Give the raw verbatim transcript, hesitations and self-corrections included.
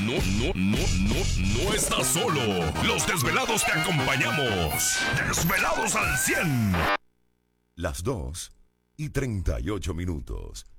no, no, no, no, no estás solo. Los desvelados te acompañamos. Desvelados al cien. Las dos y treinta y ocho minutos.